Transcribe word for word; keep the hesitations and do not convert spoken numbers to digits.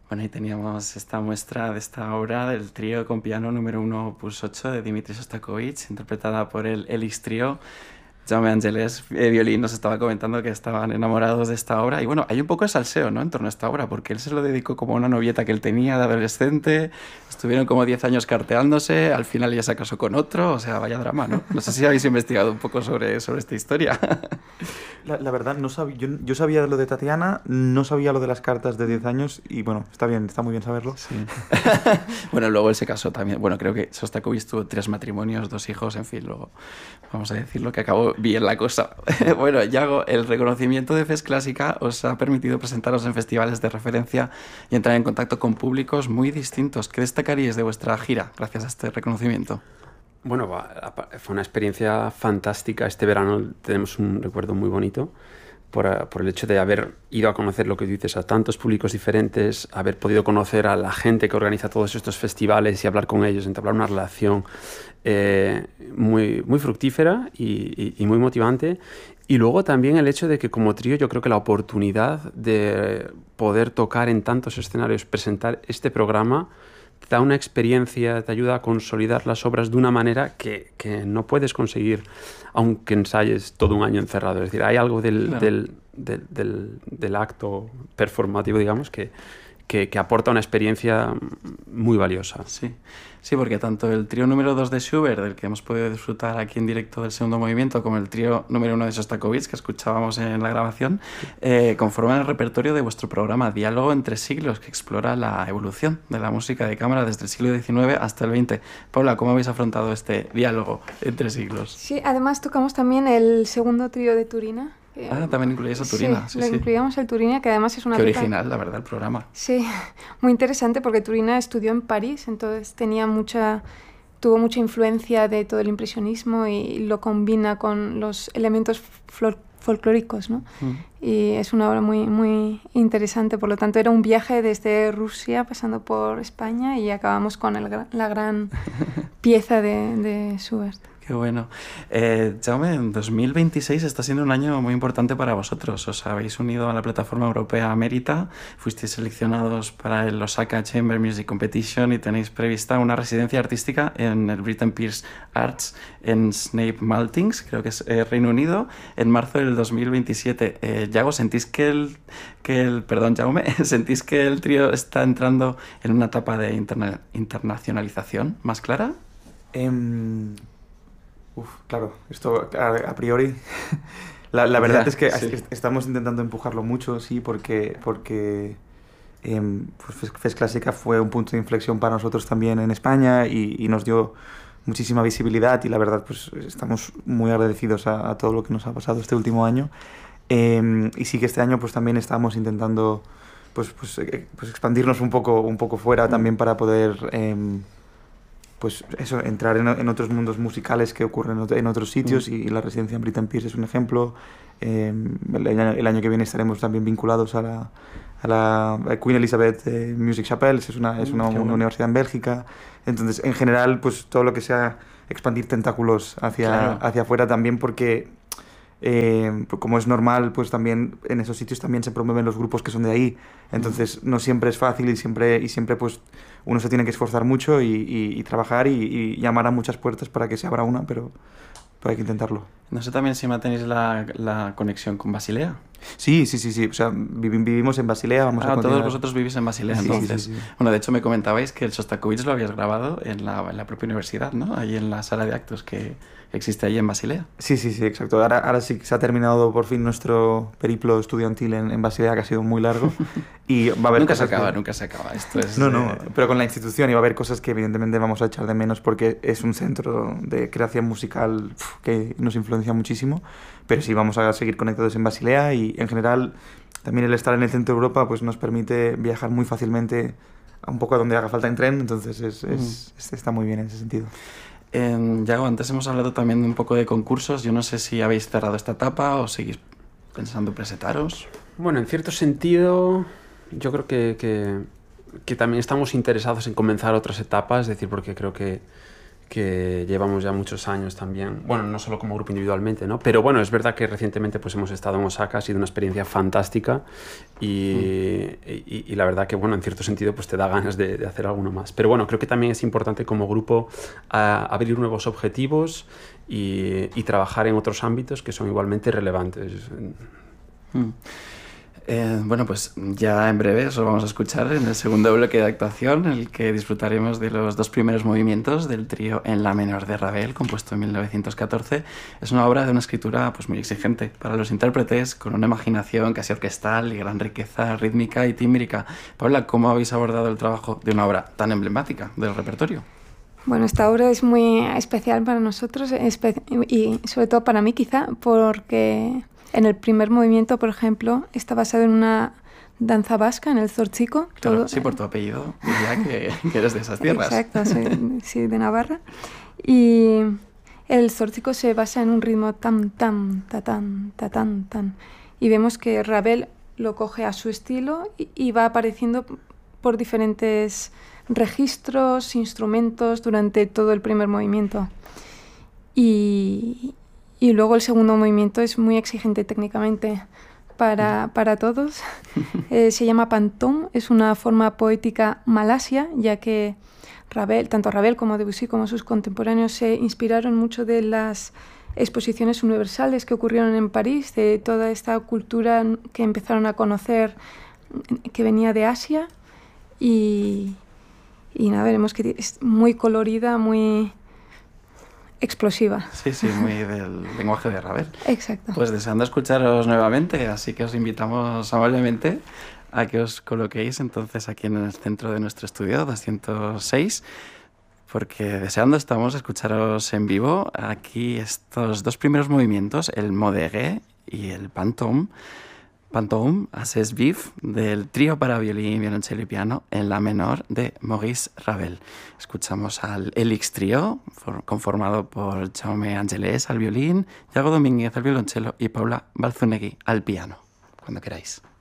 Bueno, y teníamos esta muestra de esta obra del trío con piano número uno opus ocho de Dimitri Shostakovich, interpretada por el Elix Trio. Jaume Ángeles, eh, violín, nos estaba comentando que estaban enamorados de esta obra. Y bueno, hay un poco de salseo, ¿no?, en torno a esta obra, porque él se lo dedicó como a una novieta que él tenía de adolescente. Estuvieron como diez años carteándose, al final ya se casó con otro. O sea, vaya drama, ¿no? No sé si habéis investigado un poco sobre, sobre esta historia. La, la verdad, no sabía, yo, yo sabía lo de Tatiana, no sabía lo de las cartas de diez años y bueno, está bien, está muy bien saberlo. Sí. Bueno, luego él se casó también. Bueno, creo que Shostakovich tuvo tres matrimonios, dos hijos, en fin, luego vamos a decirlo que acabó bien la cosa. Bueno, Yago, el reconocimiento de FES Clásica os ha permitido presentaros en festivales de referencia y entrar en contacto con públicos muy distintos. ¿Qué destacaríais de vuestra gira gracias a este reconocimiento? Bueno, fue una experiencia fantástica. Este verano tenemos un recuerdo muy bonito por, por el hecho de haber ido a conocer, lo que dices, a tantos públicos diferentes, haber podido conocer a la gente que organiza todos estos festivales y hablar con ellos, entablar una relación eh, muy, muy fructífera y, y, y muy motivante. Y luego también el hecho de que como trío yo creo que la oportunidad de poder tocar en tantos escenarios, presentar este programa, te da una experiencia, te ayuda a consolidar las obras de una manera que, que no puedes conseguir aunque ensayes todo un año encerrado. Es decir, hay algo del, claro. del, del, del, del acto performativo, digamos, que, que, que aporta una experiencia muy valiosa. Sí. Sí, porque tanto el trío número dos de Schubert, del que hemos podido disfrutar aquí en directo del segundo movimiento, como el trío número uno de Shostakovich, que escuchábamos en la grabación, eh, conforman el repertorio de vuestro programa Diálogo entre siglos, que explora la evolución de la música de cámara desde el siglo diecinueve hasta el veinte. Paula, ¿cómo habéis afrontado este diálogo entre siglos? Sí, además tocamos también el segundo trío de Turina. Ah, también incluíais a Turina. Sí, sí, lo sí. incluíamos el Turina, que además es una... Qué original, la verdad, el programa. Sí, muy interesante porque Turina estudió en París, entonces tenía mucha, tuvo mucha influencia de todo el impresionismo y lo combina con los elementos fol- folclóricos, ¿no? Mm. Y es una obra muy, muy interesante, por lo tanto era un viaje desde Rusia pasando por España y acabamos con el, la gran pieza de, de Schubert. Qué bueno. Eh, Jaume, en dos mil veintiséis está siendo un año muy importante para vosotros. Os habéis unido a la plataforma europea Mérita, fuisteis seleccionados para el Osaka Chamber Music Competition y tenéis prevista una residencia artística en el Britten Pearce Arts en Snape Maltings, creo que es eh, Reino Unido, en marzo del dos mil veintisiete. Eh, Yago, ¿sentís que el, que el... Perdón, Jaume, ¿sentís que el trío está entrando en una etapa de interna- internacionalización más clara? Um... Uf, claro, esto a, a priori... la, la verdad ya, es que sí. est- estamos intentando empujarlo mucho, sí, porque, porque eh, pues FES Clásica fue un punto de inflexión para nosotros también en España y, y nos dio muchísima visibilidad y la verdad pues estamos muy agradecidos a, a todo lo que nos ha pasado este último año. Eh, y sí que este año pues también estamos intentando pues, pues, eh, pues expandirnos un poco, un poco fuera mm. también para poder... Eh, pues eso, entrar en, en otros mundos musicales que ocurren en otros sitios mm. y, y la residencia en Britten Pearce es un ejemplo. Eh, el, el año que viene estaremos también vinculados a la, a la Queen Elizabeth eh, Music Chapel, es una, es una, mm, una universidad en Bélgica. Entonces, en general, pues todo lo que sea expandir tentáculos hacia, claro. hacia afuera también porque... Eh, como es normal, pues también en esos sitios también se promueven los grupos que son de ahí. Entonces no siempre es fácil y siempre, y siempre pues uno se tiene que esforzar mucho y, y, y trabajar y, y llamar a muchas puertas para que se abra una, pero, pero hay que intentarlo. No sé también si mantenéis la, la conexión con Basilea. Sí, sí, sí, sí. O sea, vivimos en Basilea. Vamos ah, a todos vosotros vivís en Basilea, sí, entonces. Sí, sí, sí. Bueno, de hecho me comentabais que el Shostakovich lo habías grabado en la, en la propia universidad, ¿no? Ahí en la sala de actos que existe ahí en Basilea. Sí, sí, sí, exacto. Ahora, ahora sí que se ha terminado por fin nuestro periplo estudiantil en, en Basilea, que ha sido muy largo. Y va a haber nunca se acaba, que... nunca se acaba. Esto es, no, no, eh... pero con la institución y va a haber cosas que evidentemente vamos a echar de menos porque es un centro de creación musical pf, que nos influencia muchísimo. Pero sí, vamos a seguir conectados en Basilea y en general también el estar en el centro de Europa pues nos permite viajar muy fácilmente a un poco a donde haga falta en tren, entonces es, mm. es, es, está muy bien en ese sentido. Eh, Yago, antes hemos hablado también de un poco de concursos. Yo no sé si habéis cerrado esta etapa o seguís pensando presentaros. Bueno, en cierto sentido, yo creo que, que, que también estamos interesados en comenzar otras etapas, es decir, porque creo que, que llevamos ya muchos años también, bueno, no solo como grupo individualmente, ¿no? Pero bueno, es verdad que recientemente pues hemos estado en Osaka, ha sido una experiencia fantástica y, mm. y, y la verdad que, bueno, en cierto sentido pues te da ganas de, de hacer alguno más. Pero bueno, creo que también es importante como grupo a, abrir nuevos objetivos y, y trabajar en otros ámbitos que son igualmente relevantes. Mm. Eh, bueno, pues ya en breve os vamos a escuchar en el segundo bloque de actuación, en el que disfrutaremos de los dos primeros movimientos del trío en la menor de Ravel, compuesto en mil novecientos catorce. Es una obra de una escritura pues, muy exigente para los intérpretes, con una imaginación casi orquestal y gran riqueza rítmica y tímbrica. Paula, ¿cómo habéis abordado el trabajo de una obra tan emblemática del repertorio? Bueno, esta obra es muy especial para nosotros espe- y sobre todo para mí quizá, porque en el primer movimiento, por ejemplo, está basado en una danza vasca, en el zortziko. Claro, todo, sí, por tu apellido, diría que, que eres de esas tierras. Exacto, soy, sí, de Navarra. Y el zortziko se basa en un ritmo tam, tam, ta, tan, ta, tan, tan. Y vemos que Ravel lo coge a su estilo y, y va apareciendo por diferentes registros, instrumentos durante todo el primer movimiento. Y... Y luego el segundo movimiento es muy exigente técnicamente para, para todos. Eh, se llama Pantón, es una forma poética malasia, ya que Ravel, tanto Ravel como Debussy como sus contemporáneos se inspiraron mucho de las exposiciones universales que ocurrieron en París, de toda esta cultura que empezaron a conocer que venía de Asia. Y, y nada, veremos que es muy colorida, muy... explosiva. Sí, sí, muy del lenguaje de Ravel. Exacto. Pues deseando escucharos nuevamente, así que os invitamos amablemente a que os coloquéis entonces aquí en el centro de nuestro estudio doscientos seis, porque deseando estamos escucharos en vivo aquí estos dos primeros movimientos, el modéré y el pantome, Pantome, Assez Vif, del trío para violín, violonchelo y piano en la menor de Maurice Ravel. Escuchamos al Elix Trío, conformado por Jaume Angelès al violín, Iago Domínguez al violonchelo y Paula Balzunegui al piano. Cuando queráis.